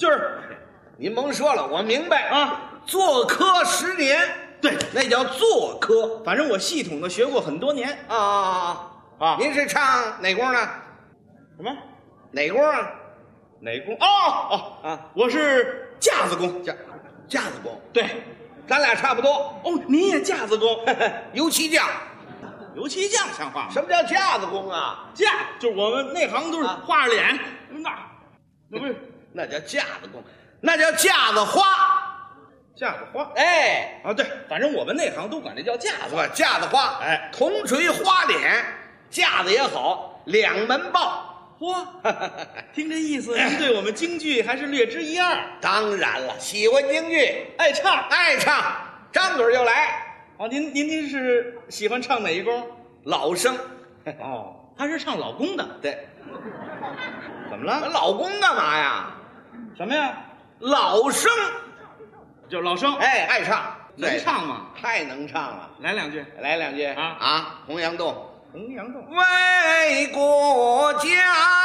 就是您甭说了，我明白啊， 做科10年， 对， 那叫做科反正我系统的学过很多年啊。您是唱哪功呢？ 什么哪功啊？ 哪功？哦，我是架子工， 架子工。 对， 咱俩差不多。 哦，您也架子工， 油漆匠。 油漆匠像话吗？ 什么叫架子工啊？ 架就是我们内行都是画着脸，那不是那叫架子工，那叫架子花。 架子花。 哎， 对，反正我们内行都管这叫架子。 是吧？架子花， 哎， 铜锤花脸，架子也好，两门报。 嚯，听这意思，您对我们京剧还是略知一二。 当然了，喜欢京剧， 爱唱， 爱唱，张嘴就来。 哦，您是喜欢唱哪一功？ 老生。 哦，他是唱老公的。 对， 怎么了？ 老公干嘛呀？ 什么呀？ 老生， 就是老生。 哎，爱唱， 能唱吗？ 太能唱了， 来两句。 来两句啊！洪阳洞， 洪阳洞， 为国家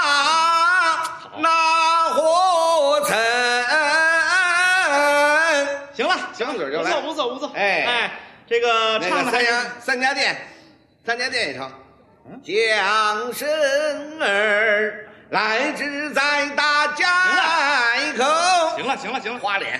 那何曾？ 行了， 张嘴就来， 不错。 哎， 这个唱的三家店也唱。将生儿来自在大家口。 行了， 花脸，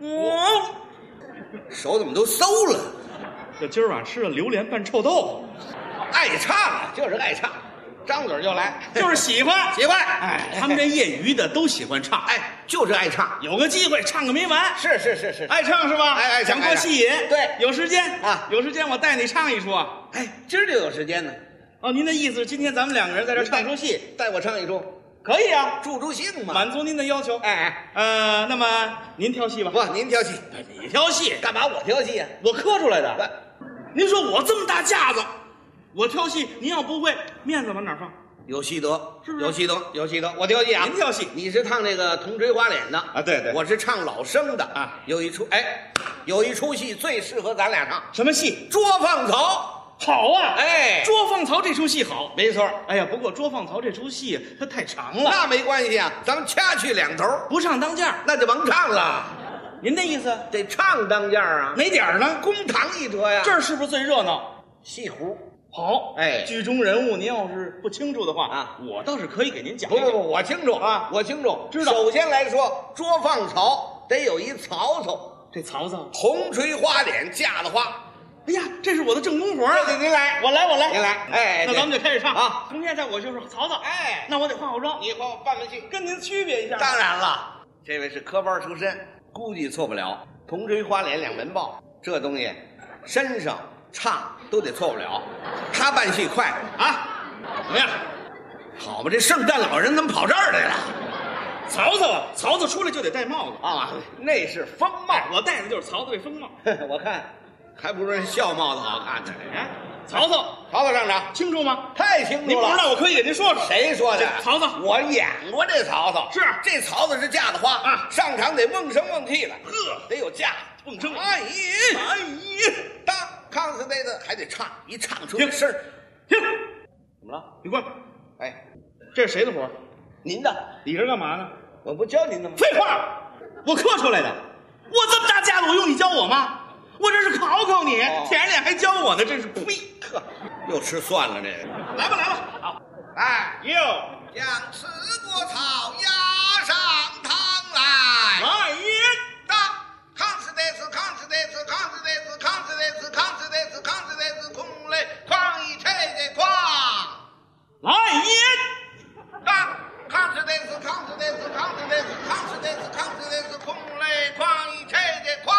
手怎么都馊了？ 这今儿晚吃了榴莲拌臭豆腐。 爱唱啊，就是爱唱，张嘴就来， 就是喜欢。 哎， 他们这业余的都喜欢唱， 哎，就是爱唱， 有个机会唱个没完。 是， 爱唱是吧？ 爱唱， 想多戏瘾。 对， 有时间啊， 有时间我带你唱一出啊。 哎，今儿就有时间呢。 哦，您的意思是今天咱们两个人在这唱出戏， 带我唱一出， 可以啊， 助兴嘛， 满足您的要求。 哎， 那么您挑戏吧。 不，您挑戏， 你挑戏干嘛？我挑戏啊， 我磕出来的。您说我这么大架子，我挑戏，您要不会，面子往哪放？ 有戏得， 是不是？ 有戏得。我挑戏啊， 您挑戏， 你是唱这个铜锤花脸的啊？对， 我是唱老生的啊。 有一出戏最适合咱俩唱， 什么戏？ 捉放曹。 好啊， 哎， 捉放曹这出戏好， 没错。 哎呀，不过捉放曹这出戏它太长了， 那没关系啊，咱们掐去两头， 不唱当间那就甭唱了。 您的意思？ 得唱当间啊？ 哪点呢？ 公堂一折呀。 这儿是不是最热闹？ 戏胡。 好， 哎， 剧中人物您要是不清楚的话啊， 我倒是可以给您讲一讲。 不，我清楚啊， 我清楚， 知道。 首先来说，捉放曹得有一曹操， 这曹操铜锤花脸架子花。 哎呀，这是我的正功活啊！ 这得您来， 我来， 您来。哎， 那咱们就开始唱啊！ 从现在我就是曹操， 哎， 那我得化化妆， 你帮我扮扮戏， 跟您区别一下。 当然了，这位是科班出身，估计错不了。铜锤花脸两门报，这东西身上唱都得错不了。他扮戏快啊， 怎么样？ 好吧，这圣诞老人怎么跑这儿来了？ 曹操出来就得戴帽子啊，那是风帽， 我戴的就是曹操这风帽。 我看还不如人笑帽子好看呢。 哎，曹操上场清楚吗？ 太清楚了。 你不知道，我可以给您说说。 谁说的？ 曹操， 我演过这曹操。 是这曹操是架子花啊， 上场得瓮声瓮气的，得有架瓮声。 哎咦，当康斯杯子还得唱，一唱出这声儿。 停！怎么了？你过来。 哎， 这是谁的活？ 您的。 你这干嘛呢？ 我不教您的吗？ 废话，我刻出来的。我这么大架子，我用你教我吗？我这是考考你，舔着脸还教我呢，真是呸！ 呵，又吃蒜了这个。 来吧，好， 哎， 哟， 将吃过草压上汤来。 来一当康斯得斯，康斯得斯，康斯得斯，康斯得斯，康斯得斯，康斯得斯，空雷哐一吹的哐。 来一当康斯得斯，康斯得斯，康斯得斯，康斯得斯，康斯得斯，空雷哐一吹的哐。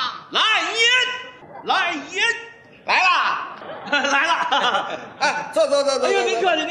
来一来了。 来了， 哎，坐。 哎呦，您客气。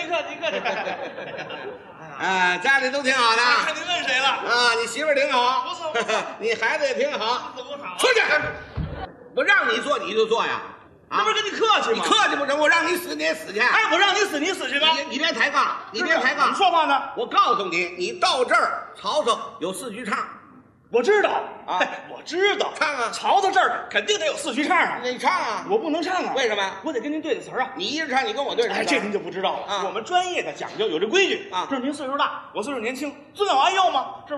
家里都挺好的。 看您问谁了？ 啊，你媳妇儿挺好， 不错， 你孩子也挺好。 不好， 出去！我让你做你就做呀， 这不是跟你客气吗？ 你客气不成，我让你死你也死去。 哎，我让你死，你死去吧。 你别抬杠，你别抬杠。 你说话呢？ 我告诉你，你到这儿，曹操有4句唱。 我知道啊， 我知道， 唱啊！ 曹操这儿肯定得有4句唱啊， 你唱啊！ 我不能唱啊， 为什么？ 我得跟您对着词儿啊。 你一人唱，你跟我对着。 哎，这您就不知道了。 啊， 我们专业的讲究有这规矩啊。 这是您岁数大，我岁数年轻，尊老爱幼嘛。这